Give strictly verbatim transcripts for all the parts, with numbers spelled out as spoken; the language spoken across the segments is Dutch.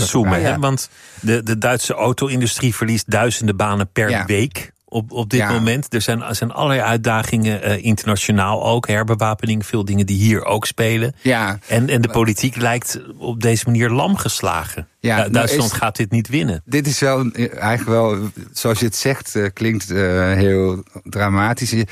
inzoomen. Ja. Hè? Want de, de Duitse auto-industrie verliest duizenden banen per ja. week op, op dit ja. moment. Er zijn, er zijn allerlei uitdagingen, uh, internationaal ook. Herbewapening, veel dingen die hier ook spelen. Ja. En, en de politiek lijkt op deze manier lam geslagen. Ja, nou Duitsland is, gaat dit niet winnen. Dit is wel eigenlijk wel, zoals je het zegt, uh, klinkt uh, heel dramatisch. Uh,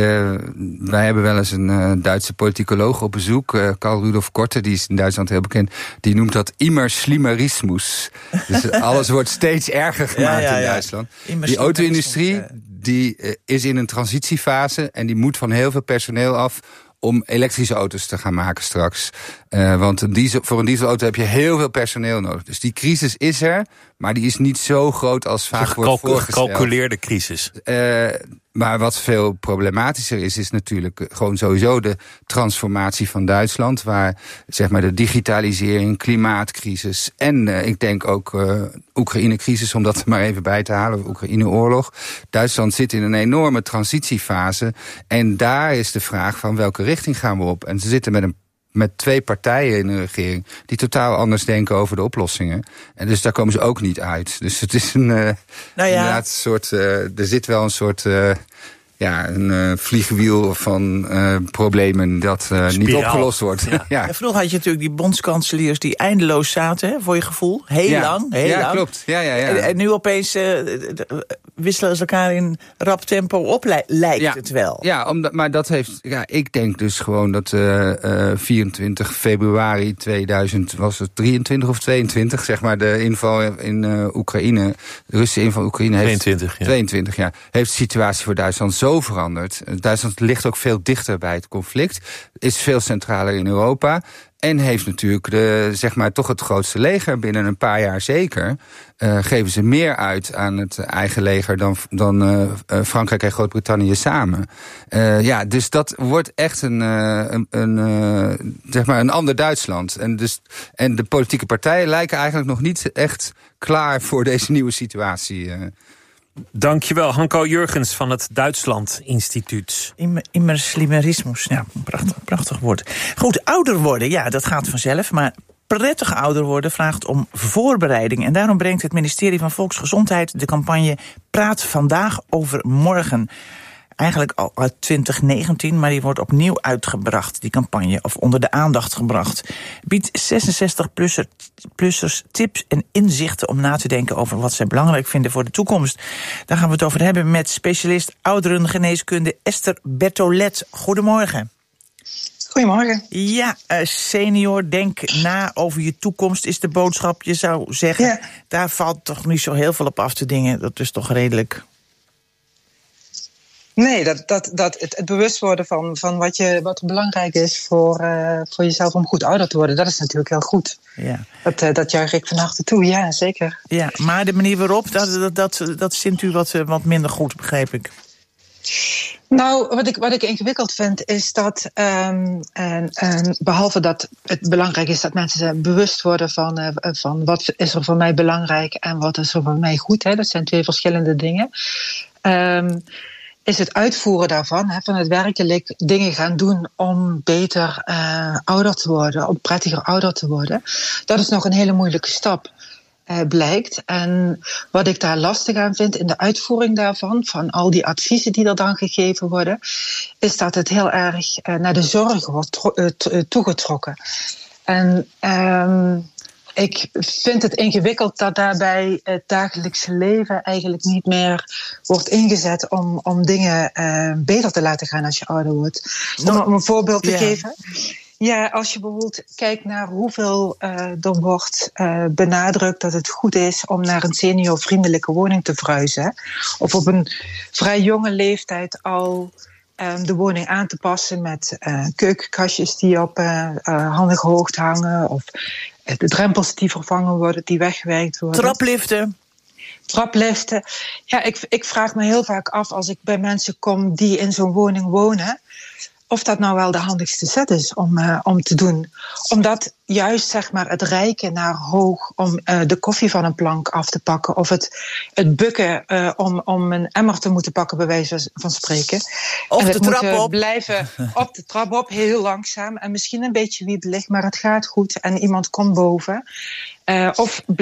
wij hebben wel eens een uh, Duitse politicoloog op bezoek, uh, Karl Rudolf Korte, die is in Duitsland heel bekend. Die noemt dat immer schlimmerismus. Dus alles wordt steeds erger gemaakt ja, ja, ja. in Duitsland. Immer die auto-industrie die uh, is in een transitiefase en die moet van heel veel personeel af om elektrische auto's te gaan maken straks. Uh, want een diesel, voor een dieselauto heb je heel veel personeel nodig. Dus die crisis is er, maar die is niet zo groot als vaak Gecal- wordt voorgesteld. Gecalculeerde crisis. Uh, maar wat veel problematischer is, is natuurlijk gewoon sowieso de transformatie van Duitsland, waar zeg maar de digitalisering, klimaatcrisis en uh, ik denk ook uh, Oekraïne-crisis, om dat er maar even bij te halen, Oekraïne-oorlog. Duitsland zit in een enorme transitiefase en daar is de vraag van welke richting gaan we op. En ze zitten met een met twee partijen in de regering die totaal anders denken over de oplossingen. En dus daar komen ze ook niet uit. Dus het is een, uh, nou ja. inderdaad een soort, uh, er zit wel een soort, uh, ja, een uh, vliegwiel van uh, problemen dat uh, niet opgelost wordt. Ja. Ja. Ja, vroeger had je natuurlijk die bondskanseliers die eindeloos zaten, hè, voor je gevoel. Heel ja. lang, heel ja, lang. Klopt. Ja, ja, ja. En, en nu opeens uh, wisselen ze elkaar in rap tempo op, li- lijkt ja. het wel. Ja, omdat, maar dat heeft, ja, ik denk dus gewoon dat uh, uh, vierentwintig februari tweeduizend, was het drieëntwintig of tweeëntwintig, zeg maar, de inval in uh, Oekraïne, de Russische inval in Oekraïne heeft tweeëntwintig, ja. tweeëntwintig, ja, heeft de situatie voor Duitsland zo veranderd. Duitsland ligt ook veel dichter bij het conflict, is veel centraler in Europa en heeft natuurlijk de, zeg maar, toch het grootste leger binnen een paar jaar zeker. Uh, geven ze meer uit aan het eigen leger dan, dan uh, uh, Frankrijk en Groot-Brittannië samen. Uh, ja, dus dat wordt echt een, uh, een, een, uh, zeg maar een ander Duitsland. En, dus, en de politieke partijen lijken eigenlijk nog niet echt klaar voor deze nieuwe situatie. Uh. Dankjewel, Hanko Jurgens van het Duitsland Instituut. Immer, immer slimmerismus, ja, prachtig, prachtig woord. Goed, ouder worden, ja, dat gaat vanzelf, maar prettig ouder worden vraagt om voorbereiding. En daarom brengt het ministerie van Volksgezondheid de campagne Praat vandaag over morgen. Eigenlijk al uit twintig negentien, maar die wordt opnieuw uitgebracht, die campagne, of onder de aandacht gebracht. Biedt zesenzestig-plussers tips en inzichten om na te denken over wat zij belangrijk vinden voor de toekomst. Daar gaan we het over hebben met specialist ouderengeneeskunde Esther Bertolet. Goedemorgen. Goedemorgen. Ja, uh, senior, denk na over je toekomst is de boodschap. Je zou zeggen, ja. Daar valt toch niet zo heel veel op af te dingen. Dat is toch redelijk. Nee, dat, dat, dat het, het bewust worden van, van wat, je, wat er belangrijk is voor, uh, voor jezelf om goed ouder te worden, dat is natuurlijk heel goed. Ja. Dat, uh, dat juich ik van harte toe, ja, zeker. Ja, maar de manier waarop, dat, dat, dat, dat vindt u wat, wat minder goed, begreep ik. Nou, wat ik, wat ik ingewikkeld vind is dat, um, en, en behalve dat het belangrijk is dat mensen bewust worden van, uh, van wat is er voor mij belangrijk en wat is er voor mij goed, hè, dat zijn twee verschillende dingen. Um, is het uitvoeren daarvan, hè, van het werkelijk dingen gaan doen om beter uh, ouder te worden, om prettiger ouder te worden. Dat is nog een hele moeilijke stap, uh, blijkt. En wat ik daar lastig aan vind in de uitvoering daarvan, van al die adviezen die er dan gegeven worden, is dat het heel erg uh, naar de zorg wordt tro- uh, t- uh, toegetrokken. En um, ik vind het ingewikkeld dat daarbij het dagelijkse leven eigenlijk niet meer wordt ingezet om, om dingen uh, beter te laten gaan als je ouder wordt. Om, om een voorbeeld te yeah. geven. Ja, als je bijvoorbeeld kijkt naar hoeveel uh, er wordt uh, benadrukt dat het goed is om naar een seniorvriendelijke woning te verhuizen. Of op een vrij jonge leeftijd al um, de woning aan te passen met uh, keukenkastjes die op uh, uh, handige hoogte hangen. Of de drempels die vervangen worden, die weggewerkt worden. Trapliften. Trapliften. Ja, ik, ik vraag me heel vaak af als ik bij mensen kom die in zo'n woning wonen, of dat nou wel de handigste zet is om, uh, om te doen. Omdat juist zeg maar, het reiken naar hoog om uh, de koffie van een plank af te pakken, of het, het bukken uh, om, om een emmer te moeten pakken, bij wijze van spreken. Of en de trap op. Blijven op de trap op, heel langzaam. En misschien een beetje wiebelig, maar het gaat goed. En iemand komt boven. Uh, of